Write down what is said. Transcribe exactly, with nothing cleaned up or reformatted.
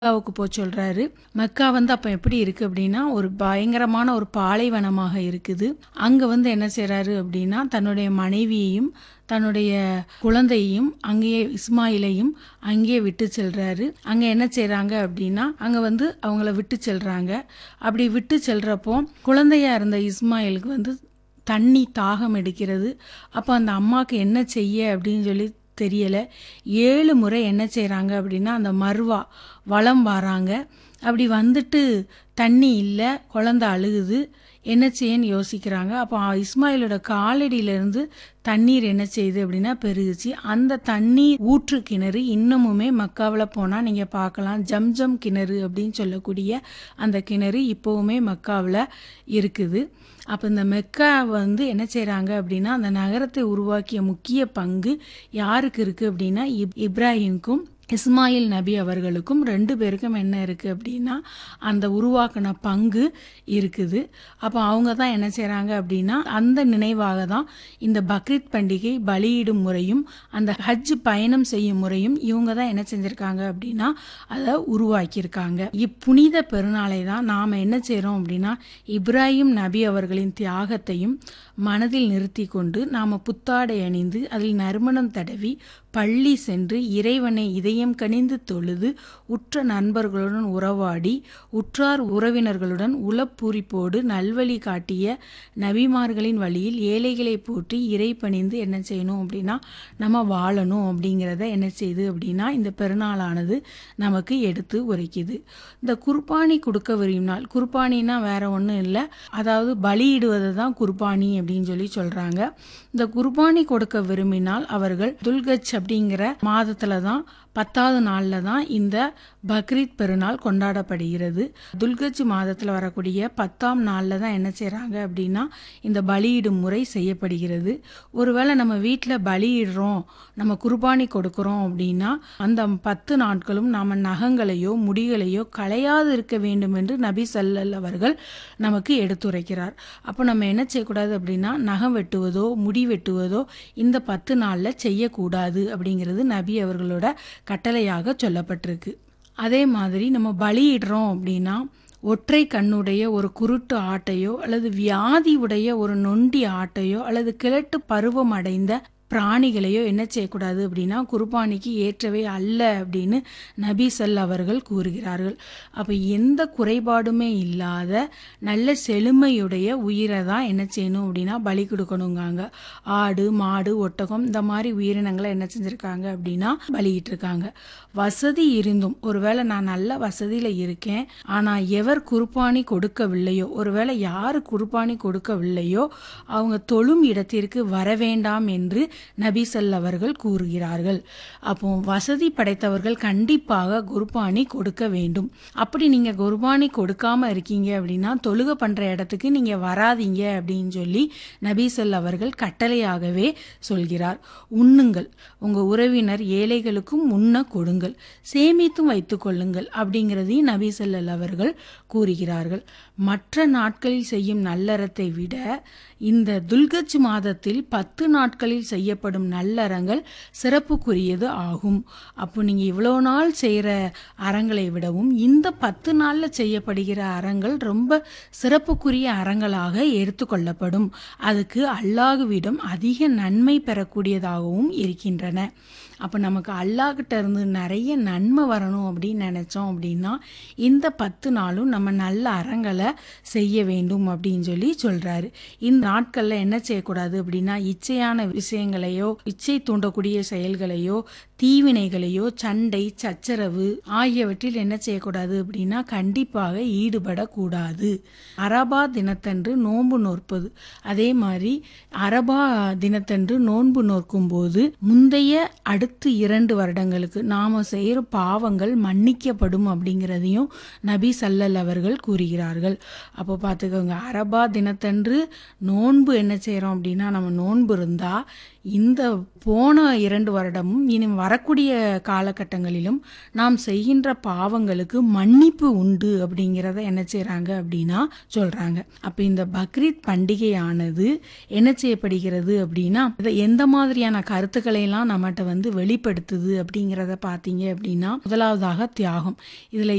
மெக்காவுக்கு போ சொல்றாரு. மெக்கா வந்து அப்ப எப்படி இருக்கு அப்படின்னா, ஒரு பயங்கரமான ஒரு பாலைவனமாக இருக்குது. அங்க வந்து என்ன செய்றாரு அப்படின்னா, தன்னுடைய மனைவியையும், தன்னுடைய குழந்தையையும் அங்கேயே இஸ்மாயிலையும் அங்கேயே விட்டு செல்றாரு. அங்க என்ன செய்றாங்க அப்படின்னா, அங்க வந்து அவங்கள விட்டு செல்றாங்க. அப்படி விட்டு செல்றப்போ, குழந்தையா இருந்த இஸ்மாயிலுக்கு வந்து தண்ணி தாகம் எடுக்கிறது. அப்ப அந்த அம்மாக்கு என்ன செய்ய அப்படின்னு சொல்லி தெரியல. ஏழு முறை என்ன செய்றாங்க அப்படின்னா, அந்த மர்வா வலம் வராங்க. அப்படி வந்துட்டு தண்ணி இல்ல, குழந்தை அழுகுது. என்ன செய்யன்னு யோசிக்கிறாங்க. அப்போ இஸ்மாயிலோட காலடியிலேருந்து தண்ணீர் என்ன செய்யுது அப்படின்னா பெருகுச்சு. அந்த தண்ணீர் ஊற்று கிணறு இன்னமுமே மக்காவுல போனா நீங்க பார்க்கலாம். ஜம்ஜம் கிணறு அப்படின்னு சொல்லக்கூடிய அந்த கிணறு இப்பவுமே மக்காவுல இருக்குது. அப்ப இந்த மெக்கா வந்து என்ன செய்றாங்க அப்படின்னா, அந்த நகரத்தை உருவாக்கிய முக்கிய பங்கு யாருக்கு இருக்கு அப்படின்னா, இப் இப்ராஹிமுக்கும் இஸ்மாயில் நபி அவர்களுக்கும் ரெண்டு பேருக்கும் என்ன இருக்கு அப்படின்னா, அந்த உருவாக்கின பங்கு இருக்குது. அப்போ அவங்க தான் என்ன செய்றாங்க அப்படின்னா, அந்த நினைவாக தான் இந்த பக்ரீத் பண்டிகை பலியிடும் முறையும், அந்த ஹஜ் பயணம் செய்யும் முறையும் இவங்க தான் என்ன செஞ்சிருக்காங்க அப்படின்னா, அதை உருவாக்கியிருக்காங்க. இப்புனித பெருநாளை தான் நாம் என்ன செய்கிறோம் அப்படின்னா, இப்ராஹிம் நபி அவர்களின் தியாகத்தையும் மனதில் நிறுத்தி கொண்டு நாம் புத்தாடை அணிந்து அதில் நறுமணம் தடவி பள்ளி சென்று இறைவனை இதயம் கனிந்து தொழுது உற்ற நண்பர்களுடன் உறவாடி உற்றார் உறவினர்களுடன் உளப்பூரிப்போடு நல்வழி காட்டிய நபிமார்களின் வழியில் ஏழைகளை போற்றி இறை பணிந்து என்ன செய்யணும் அப்படின்னா நம்ம வாழணும் அப்படிங்கிறத என்ன செய்யுது அப்படின்னா இந்த பெருநாளானது நமக்கு எடுத்து உரைக்குது. இந்த குர்பானி கொடுக்க விரும்பினால் நாள் குர்பானின்னா வேற ஒன்றும் இல்லை, அதாவது பலியிடுவது தான் குர்பானி அப்படின்னு சொல்லி சொல்றாங்க. இந்த குர்பானி கொடுக்க விரும்பினால் அவர்கள் துல்கஜ் அப்படிங்கிற மாதத்துல தான் பத்தாவது நாள்ல தான் இந்த பக்ரீத் பெருநாள் கொண்டாடப்படுகிறது. துல்கஜ் மாதத்துல வரக்கூடிய பத்தாம் நாள்ல தான் என்ன செய்றாங்க அப்படின்னா இந்த பலியிடும் முறை செய்யப்படுகிறது. ஒருவேளை நம்ம வீட்டில் பலியிடுறோம், நம்ம குர்பானி கொடுக்கிறோம் அப்படின்னா அந்த பத்து நாட்களும் நாம நகங்களையோ முடிகளையோ களையாது இருக்க வேண்டும் என்று நபி ஸல்லல்லாஹு அவர்கள் நமக்கு எடுத்துரைக்கிறார். அப்போ நம்ம என்ன செய்யக்கூடாது அப்படின்னா நகம் வெட்டுவதோ முடி வெட்டுவதோ இந்த பத்து நாள்ல செய்யக்கூடாது அப்படிங்கிறது நபி அவர்களோட கட்டளையாக சொல்லப்பட்டிருக்கு. அதே மாதிரி நம்ம பலியிடுறோம் அப்படின்னா ஒற்றை கண்ணுடைய ஒரு குருட்டு ஆட்டையோ அல்லது வியாதி உடைய ஒரு நொண்டி ஆட்டையோ அல்லது கிழட்டு பருவம் அடைந்த பிராணிகளையோ என்ன செய்யக்கூடாது அப்படின்னா குர்பானிக்கு ஏற்றவே அல்ல அப்படின்னு நபி ஸல்லல்லாஹு அவர்கள் கூறுகிறார்கள். அப்போ எந்த குறைபாடுமே இல்லாத நல்ல செழுமையுடைய உயிரை தான் என்ன செய்யணும் அப்படின்னா பலி கொடுக்கணுங்காங்க. ஆடு மாடு ஒட்டகம் இந்த மாதிரி உயிரினங்களை என்ன செஞ்சுருக்காங்க அப்படின்னா பலியிட்டு இருக்காங்க. வசதி இருந்தும் ஒருவேளை நான் நல்ல வசதியில் இருக்கேன், ஆனால் எவர் குர்பானி கொடுக்கவில்லையோ, ஒருவேளை யார் குர்பானி கொடுக்கவில்லையோ அவங்க தொழும் இடத்திற்கு வர வேண்டாம் என்று நபி ஸல்லல்லாஹு அவர்கள் கூறுகிறார்கள். அப்போ வசதி படைத்தவர்கள் கண்டிப்பாக குர்பானி கொடுக்க வேண்டும். அப்படி நீங்க குர்பானி கொடுக்காம இருக்கீங்க அப்படின்னா தொழுகை பண்ற இடத்துக்கு நீங்க வராதீங்க அப்படின்னு சொல்லி நபி ஸல்லல்லாஹு அவர்கள் கட்டளையாகவே சொல்கிறார். உண்ணுங்கள், உங்க உறவினர் ஏழைகளுக்கும் உண்ண கொடுங்கள், சேமித்தும் வைத்துக் கொள்ளுங்கள் அப்படிங்கிறதையும் நபி ஸல்லல்லாஹு அவர்கள் கூறுகிறார்கள். மற்ற நாட்களில் செய்யும் நல்லறத்தை விட இந்த துல்கஜ் மாதத்தில் பத்து நாட்களில் செய்யப்படும் நல்லறங்கள் சிறப்புக்குரியது ஆகும். அப்போ நீங்க இவ்வளோ நாள் செய்கிற அறங்களை விடவும் இந்த பத்து நாள்ல செய்யப்படுகிற அறங்கள் ரொம்ப சிறப்புக்குரிய அறங்களாக எடுத்துக்கொள்ளப்படும். அதுக்கு அல்லாஹ்விடம் அதிக நன்மை பெறக்கூடியதாகவும் இருக்கின்றன. அப்போ நமக்கு அல்லாஹ்கிட்ட இருந்து நிறைய நன்மை வரணும் அப்படின்னு நினைச்சோம் அப்படின்னா இந்த பத்து நாளும் நம்ம நல்ல அறங்களை செய்ய வேண்டும் அப்படின்னு சொல்லி சொல்றாரு. இந்த நாட்கள்ல என்ன செய்யக்கூடாது அப்படின்னா இச்சையான விஷயங்களையோ இச்சை தூண்டக்கூடிய செயல்களையோ தீவினைகளையோ சண்டை சச்சரவு ஆகியவற்றில் என்ன செய்யக்கூடாது அப்படின்னா கண்டிப்பாக ஈடுபடக்கூடாது. அரபா தினத்தன்று நோன்பு நோற்பது, அதே மாதிரி அரபா தினத்தன்று நோன்பு நோக்கும் போது முந்தைய அடுத்த இரண்டு வருடங்களுக்கு நாம செய்யற பாவங்கள் மன்னிக்கப்படும் அப்படிங்கிறதையும் நபி ஸல்லல்லாஹு அவர்கள் கூறுகிறார்கள். அப்போ பார்த்துக்கோங்க, அரபா தினத்தன்று நோன்பு என்ன செய்யறோம் அப்படின்னா நம்ம நோன்பு இருந்தா இந்த போன இரண்டு வருடமும் இனி வரக்கூடிய காலகட்டங்களிலும் நாம் செய்கின்ற பாவங்களுக்கு மன்னிப்பு உண்டு அப்படிங்கிறத என்ன செய்றாங்க அப்படின்னா சொல்றாங்க. அப்ப இந்த பக்ரீத் பண்டிகையானது என்ன செய்யப்படுகிறது அப்படின்னா எந்த மாதிரியான கருத்துக்களை எல்லாம் நம்மகிட்ட வந்து வெளிப்படுத்துது அப்படிங்கிறத பார்த்தீங்க அப்படின்னா முதலாவதாக தியாகம். இதுல